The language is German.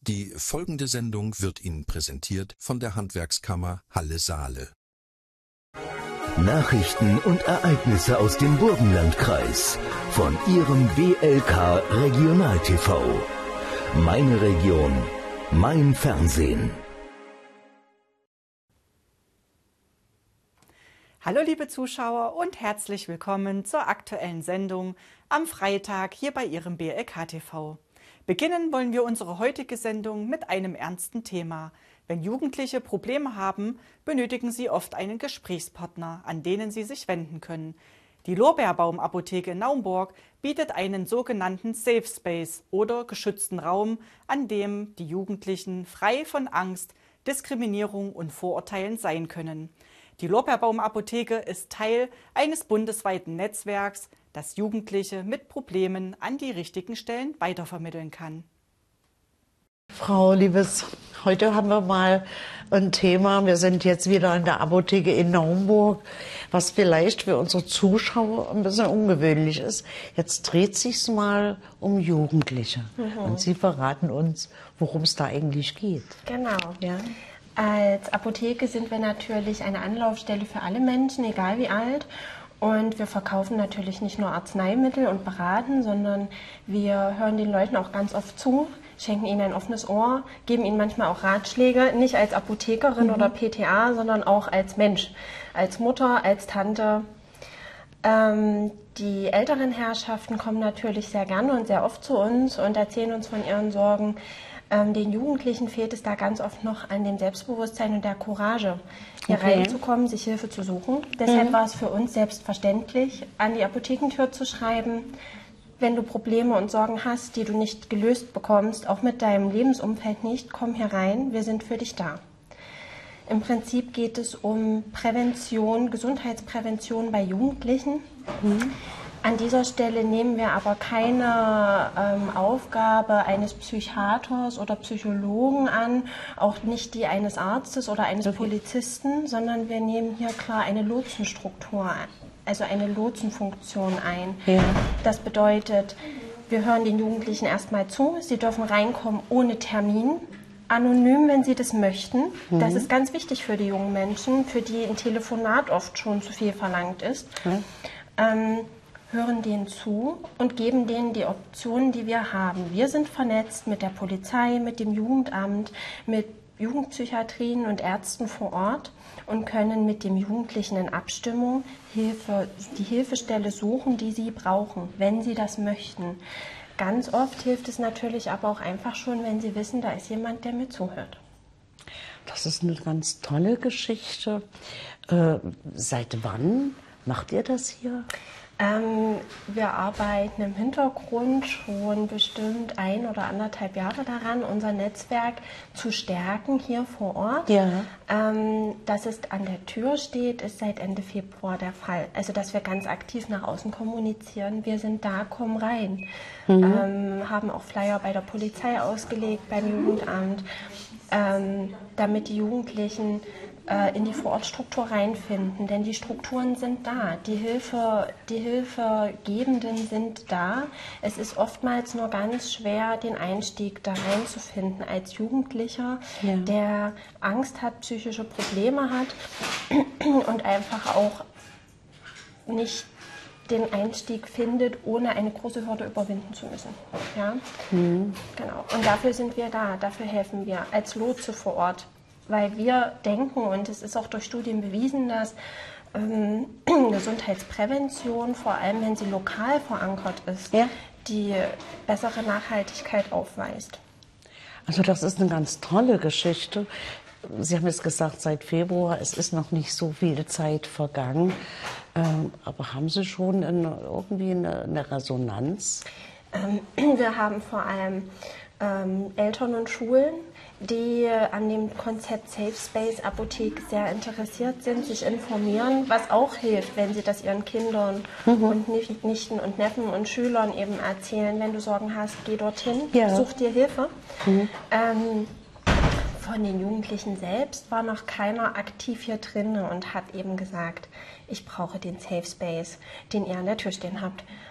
Die folgende Sendung wird Ihnen präsentiert von der Handwerkskammer Halle-Saale. Nachrichten und Ereignisse aus dem Burgenlandkreis von Ihrem BLK Regional TV. Meine Region, mein Fernsehen. Hallo liebe Zuschauer und herzlich willkommen zur aktuellen Sendung am Freitag hier bei Ihrem BLK TV. Beginnen wollen wir unsere heutige Sendung mit einem ernsten Thema. Wenn Jugendliche Probleme haben, benötigen sie oft einen Gesprächspartner, an denen sie sich wenden können. Die Lorbeerbaum-Apotheke in Naumburg bietet einen sogenannten Safe Space oder geschützten Raum, an dem die Jugendlichen frei von Angst, Diskriminierung und Vorurteilen sein können. Die Lorbeerbaum-Apotheke ist Teil eines bundesweiten Netzwerks, das Jugendliche mit Problemen an die richtigen Stellen weitervermitteln kann. Frau Liebes, heute haben wir mal ein Thema. Wir sind jetzt wieder in der Apotheke in Naumburg, was vielleicht für unsere Zuschauer ein bisschen ungewöhnlich ist. Jetzt dreht sich's mal um Jugendliche. Und Sie verraten uns, worum es da eigentlich geht. Genau. Ja? Als Apotheke sind wir natürlich eine Anlaufstelle für alle Menschen, egal wie alt. Und wir verkaufen natürlich nicht nur Arzneimittel und beraten, sondern wir hören den Leuten auch ganz oft zu, schenken ihnen ein offenes Ohr, geben ihnen manchmal auch Ratschläge, nicht als Apothekerin oder PTA, sondern auch als Mensch, als Mutter, als Tante. Die älteren Herrschaften kommen natürlich sehr gerne und sehr oft zu uns und erzählen uns von ihren Sorgen. Den Jugendlichen fehlt es da ganz oft noch an dem Selbstbewusstsein und der Courage, hier reinzukommen, sich Hilfe zu suchen. Deshalb war es für uns selbstverständlich, an die Apothekentür zu schreiben, wenn du Probleme und Sorgen hast, die du nicht gelöst bekommst, auch mit deinem Lebensumfeld nicht, komm hier rein, wir sind für dich da. Im Prinzip geht es um Prävention, Gesundheitsprävention bei Jugendlichen. An dieser Stelle nehmen wir aber keine Aufgabe eines Psychiaters oder Psychologen an, auch nicht die eines Arztes oder eines Polizisten, sondern wir nehmen hier klar eine Lotsenstruktur, also eine Lotsenfunktion ein. Ja. Das bedeutet, wir hören den Jugendlichen erstmal zu, sie dürfen reinkommen ohne Termin, anonym, wenn sie das möchten. Das ist ganz wichtig für die jungen Menschen, für die ein Telefonat oft schon zu viel verlangt ist. Hören denen zu und geben denen die Optionen, die wir haben. Wir sind vernetzt mit der Polizei, mit dem Jugendamt, mit Jugendpsychiatrien und Ärzten vor Ort und können mit dem Jugendlichen in Abstimmung die Hilfestelle suchen, die sie brauchen, wenn sie das möchten. Ganz oft hilft es natürlich aber auch einfach schon, wenn sie wissen, da ist jemand, der mir zuhört. Das ist eine ganz tolle Geschichte. Seit wann macht ihr das hier? Wir arbeiten im Hintergrund schon bestimmt 1 oder 1,5 Jahre daran, unser Netzwerk zu stärken hier vor Ort. Ja. Dass es an der Tür steht, ist seit Ende Februar der Fall. Also, dass wir ganz aktiv nach außen kommunizieren. Wir sind da, komm rein. Haben auch Flyer bei der Polizei ausgelegt, beim Jugendamt, damit die Jugendlichen in die Vorortstruktur reinfinden, denn die Strukturen sind da, die Hilfegebenden sind da. Es ist oftmals nur ganz schwer, den Einstieg da reinzufinden als Jugendlicher, der Angst hat, psychische Probleme hat und einfach auch nicht den Einstieg findet, ohne eine große Hürde überwinden zu müssen. Ja? Genau. Und dafür sind wir da, dafür helfen wir als Lotse vor Ort. Weil wir denken, und es ist auch durch Studien bewiesen, dass Gesundheitsprävention, vor allem wenn sie lokal verankert ist, die bessere Nachhaltigkeit aufweist. Also das ist eine ganz tolle Geschichte. Sie haben jetzt gesagt, seit Februar, es ist noch nicht so viel Zeit vergangen. Aber haben Sie schon irgendwie eine Resonanz? Wir haben vor allem Eltern und Schulen, die an dem Konzept Safe Space Apotheke sehr interessiert sind, sich informieren, was auch hilft, wenn sie das ihren Kindern und Nichten und Neffen und Schülern eben erzählen. Wenn du Sorgen hast, geh dorthin, such dir Hilfe. Von den Jugendlichen selbst war noch keiner aktiv hier drin und hat eben gesagt, ich brauche den Safe Space, den ihr an der Tür stehen habt.